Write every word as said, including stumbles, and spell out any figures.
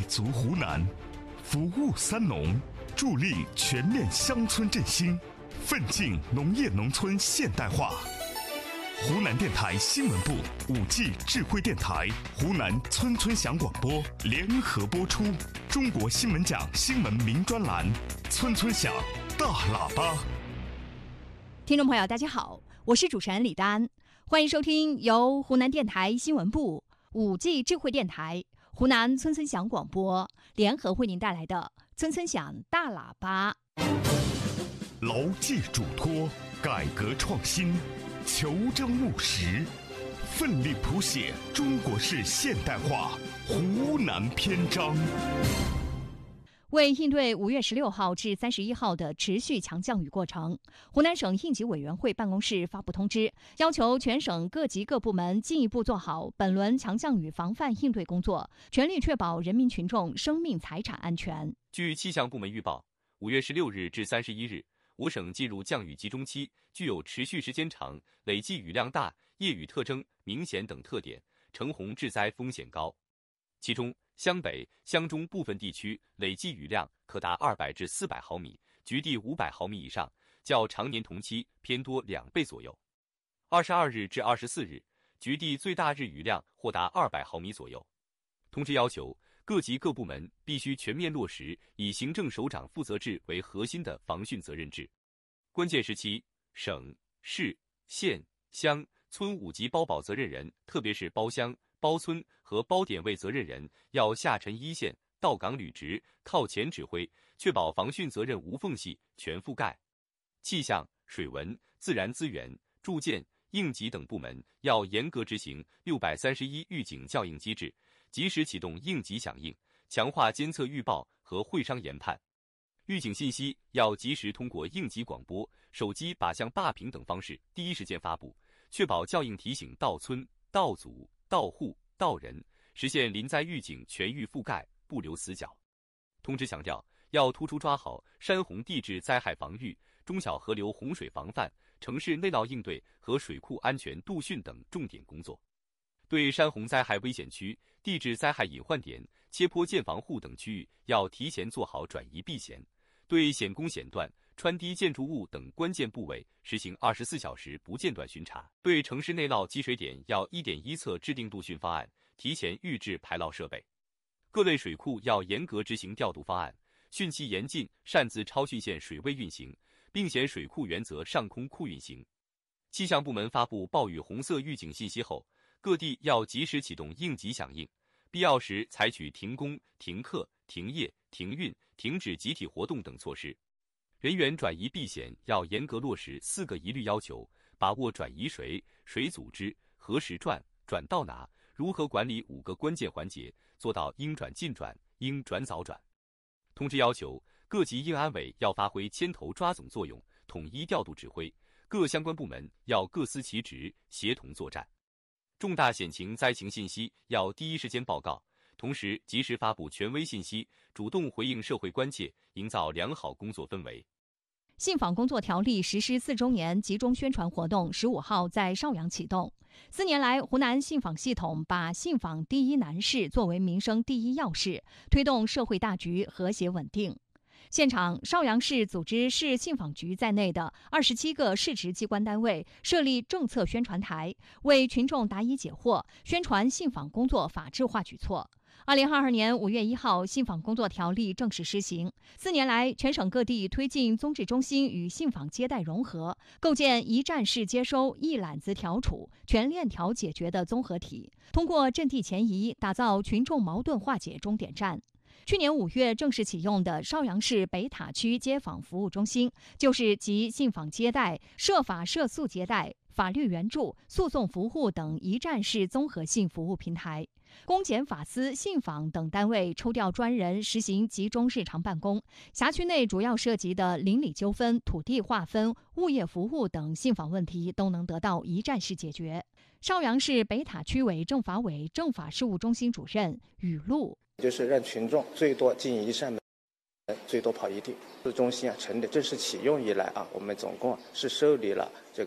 足湖南，服务三农，助力全面乡村振兴，奋进农业农村现代化。湖南电台新闻部、五 G 智慧电台、湖南村村响广播联合播出中国新闻奖新闻名专栏《村村响大喇叭》。 听众朋友，大家好，我是主持人李丹，欢迎收听由湖南电台新闻部、五 G 智慧电台、湖南村村响广播联合为您带来的《村村响大喇叭》。 牢记嘱托，改革创新，求真务实，奋力谱写中国式现代化湖南篇章。 为应对五月十六号至三十一号的持续强降雨过程，湖南省应急委员会办公室发布通知，要求全省各级各部门进一步做好本轮强降雨防范应对工作，全力确保人民群众生命财产安全。 据气象部门预报，五月十六日至三十一日，我省进入降雨集中期，具有持续时间长、累计雨量大、夜雨特征明显等特点，橙红致灾风险高。其中，湘北、湘中部分地区累计雨量可达二百至四百毫米，局地五百毫米以上，较常年同期偏多两倍左右。二十二日至二十四日，局地最大日雨量或达二百毫米左右。通知要求，各级各部门必须全面落实以行政首长负责制为核心的防汛责任制。关键时期，省、市、县、乡、村五级包保责任人，特别是包乡、包村和包点位责任人要下沉一线，到岗履职，靠前指挥，确保防汛责任无缝隙、全覆盖。气象、水文、自然资源、住建、应急等部门要严格执行六百三十一预警校应机制，及时启动应急响应，强化监测预报和会商研判。预警信息要及时通过应急广播、手机靶向霸屏等方式第一时间发布，确保校应提醒到村、到组、到户、到人，实现临灾预警全域覆盖，不留死角。通知强调，要突出抓好山洪地质灾害防御、中小河流洪水防范、城市内涝应对和水库安全度汛等重点工作。对山洪灾害危险区、地质灾害隐患点、切坡建房户等区域，要提前做好转移避险。对险工险段、穿低建筑物等关键部位实行二十四小时不间断巡查。对城市内涝积水点要一点一测制定度汛方案，提前预置排涝设备。各类水库要严格执行调度方案，汛期严禁擅自超汛线水位运行，并险水库原则上空库运行。气象部门发布暴雨红色预警信息后，各地要及时启动应急响应，必要时采取停工、停课、停业、停运、停止集体活动等措施。人员转移避险要严格落实四个一律要求，把握转移谁、谁组织、何时转、转到哪、如何管理五个关键环节，做到应转尽转、应转早转。通知要求，各级应安委要发挥牵头抓总作用，统一调度指挥，各相关部门要各司其职，协同作战。重大险情灾情信息要第一时间报告，同时及时发布权威信息，主动回应社会关切，营造良好工作氛围。 信访工作条例实施四周年集中宣传活动十五号在邵阳启动。四年来，湖南信访系统把信访第一难事作为民生第一要事，推动社会大局和谐稳定。现场，邵阳市组织市信访局在内的二十七个市直机关单位设立政策宣传台，为群众答疑解惑，宣传信访工作法治化举措。二零二二年五月一号，信访工作条例正式施行。四年来，全省各地推进综治中心与信访接待融合，构建一站式接收、一揽子调处、全链条解决的综合体，通过阵地前移，打造群众矛盾化解终点站。去年五月正式启用的邵阳市北塔区街访服务中心，就是集信访接待、涉法涉诉接待、法律援助、诉讼服务等一站式综合性服务平台。公检法司、信访等单位抽调专人实行集中日常办公，辖区内主要涉及的邻里纠纷、土地划分、物业服务等信访问题都能得到一站式解决。邵阳市北塔区委政法委政法事务中心主任雨露， 就是让群众最多进一扇门，最多跑一地。中心啊成立正式启用以来啊，我们总共是受理了这个